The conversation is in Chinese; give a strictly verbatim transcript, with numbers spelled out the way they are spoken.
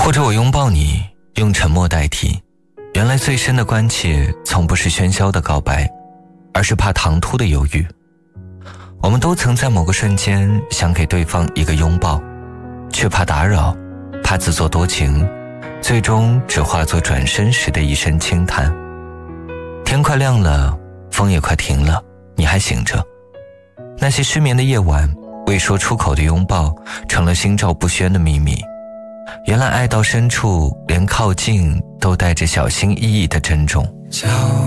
或者我拥抱你，用沉默代替。原来最深的关切从不是喧嚣的告白，而是怕唐突的犹豫。我们都曾在某个瞬间想给对方一个拥抱，却怕打扰，怕自作多情，最终只化作转身时的一声轻叹。天快亮了，风也快停了，你还醒着。那些失眠的夜晚，未说出口的拥抱成了心照不宣的秘密。原来爱到深处，连靠近都带着小心翼翼的珍重。 叫